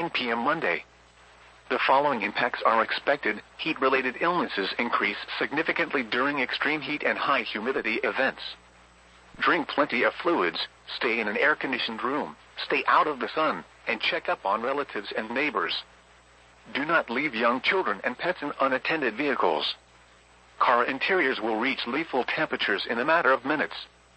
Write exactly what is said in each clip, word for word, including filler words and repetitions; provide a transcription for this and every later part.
nine p m Monday. The following impacts are expected. Heat-related illnesses increase significantly during extreme heat and high humidity events. Drink plenty of fluids, stay in an air-conditioned room, stay out of the sun, and check up on relatives and neighbors. Do not leave young children and pets in unattended vehicles. Car interiors will reach lethal temperatures in a matter of minutes.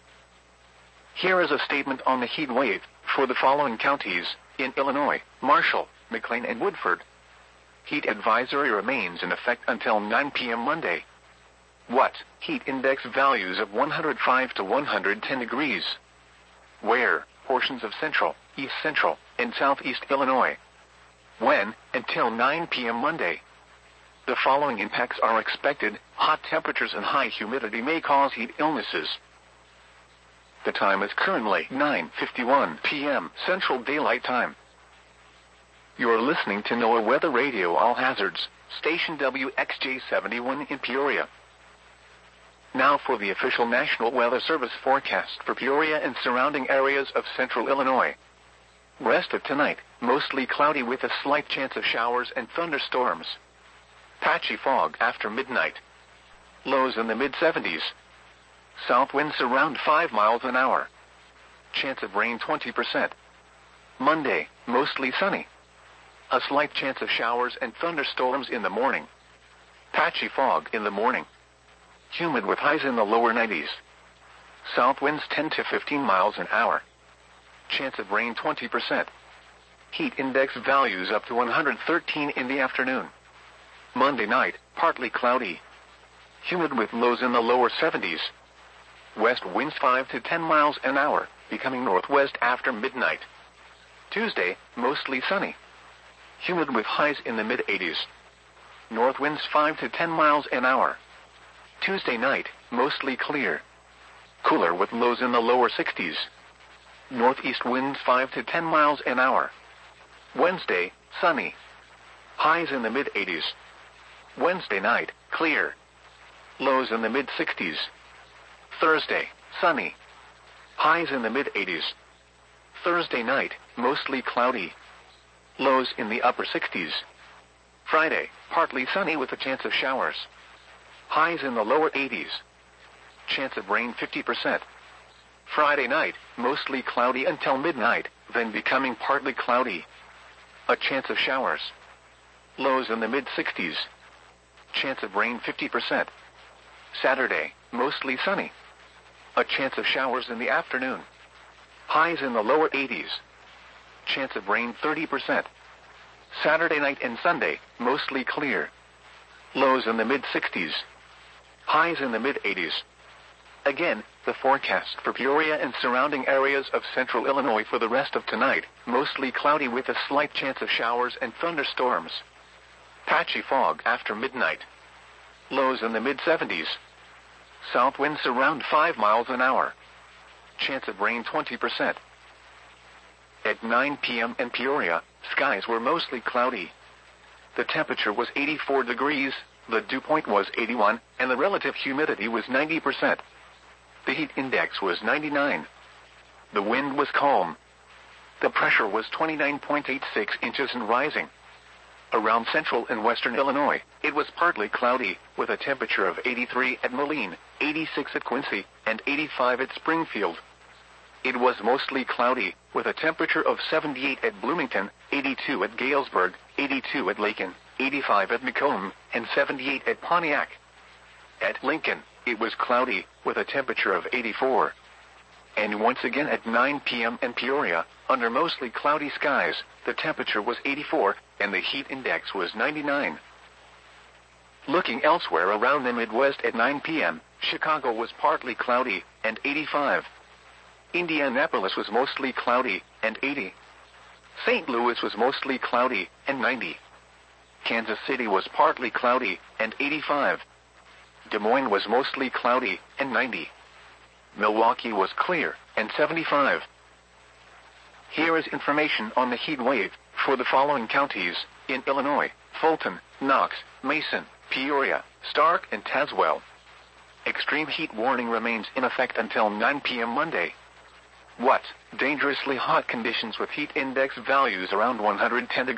Here is a statement on the heat wave for the following counties in Illinois: Marshall, McLean, and Woodford. Heat advisory remains in effect until nine p m Monday. What? Heat index values of one hundred five to one hundred ten degrees. Where? Portions of central, east central, and southeast Illinois. When? Until nine p m Monday. The following impacts are expected. Hot temperatures and high humidity may cause heat illnesses. The time is currently nine fifty-one p m Central Daylight Time. You are listening to NOAA Weather Radio All Hazards, station W X J seventy-one in Peoria. Now for the official National Weather Service forecast for Peoria and surrounding areas of central Illinois. Rest of tonight, mostly cloudy with a slight chance of showers and thunderstorms. Patchy fog after midnight. Lows in the mid seventies. South winds around five miles an hour. Chance of rain twenty percent. Monday, mostly sunny. A slight chance of showers and thunderstorms in the morning. Patchy fog in the morning. Humid with highs in the lower nineties. South winds ten to fifteen miles an hour. Chance of rain twenty percent. Heat index values up to one hundred thirteen in the afternoon. Monday night, partly cloudy. Humid with lows in the lower seventies. West winds five to ten miles an hour, becoming northwest after midnight. Tuesday, mostly sunny. Humid with highs in the mid eighties. North winds five to ten miles an hour. Tuesday night, mostly clear. Cooler with lows in the lower sixties. Northeast winds five to ten miles an hour. Wednesday, sunny. Highs in the mid eighties. Wednesday night, clear. Lows in the mid sixties. Thursday, sunny. Highs in the mid eighties. Thursday night, mostly cloudy. Lows in the upper sixties. Friday, partly sunny with a chance of showers. Highs in the lower eighties. Chance of rain fifty percent. Friday night, mostly cloudy until midnight, then becoming partly cloudy. A chance of showers. Lows in the mid sixties. Chance of rain fifty percent. Saturday, mostly sunny. A chance of showers in the afternoon. Highs in the lower eighties. Chance of rain thirty percent. Saturday night and Sunday, mostly clear. Lows in the mid sixties. Highs in the mid eighties. Again, the forecast for Peoria and surrounding areas of central Illinois for the rest of tonight, mostly cloudy with a slight chance of showers and thunderstorms. Patchy fog after midnight. Lows in the mid seventies. South winds around five miles an hour. Chance of rain twenty percent. At nine p m in Peoria, skies were mostly cloudy. The temperature was eighty-four degrees, the dew point was eighty-one, and the relative humidity was ninety percent. The heat index was ninety-nine. The wind was calm. The pressure was twenty-nine point eight six inches and rising. Around central and western Illinois, it was partly cloudy, with a temperature of eighty-three at Moline, eighty-six at Quincy, and eighty-five at Springfield. It was mostly cloudy, with a temperature of seventy-eight at Bloomington, eighty-two at Galesburg, eighty-two at Lakin, eighty-five at Macomb, and seventy-eight at Pontiac. At Lincoln, it was cloudy, with a temperature of eighty-four. And once again at nine p m in Peoria, under mostly cloudy skies, the temperature was eighty-four, and the heat index was ninety-nine. Looking elsewhere around the Midwest at nine p m, Chicago was partly cloudy, and eighty-five. Indianapolis was mostly cloudy, and eighty. Saint Louis was mostly cloudy, and ninety. Kansas City was partly cloudy, and eighty-five. Des Moines was mostly cloudy, and ninety. Milwaukee was clear, and seventy-five. Here is information on the heat wave for the following counties in Illinois: Fulton, Knox, Mason, Peoria, Stark, and Tazewell. Extreme heat warning remains in effect until nine p m Monday. What? Dangerously hot conditions with heat index values around one hundred ten degrees.